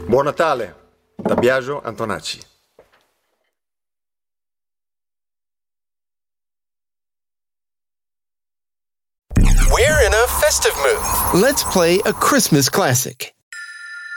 Buon Natale da Biagio Antonacci. We're in a festive mood. Let's play a Christmas classic.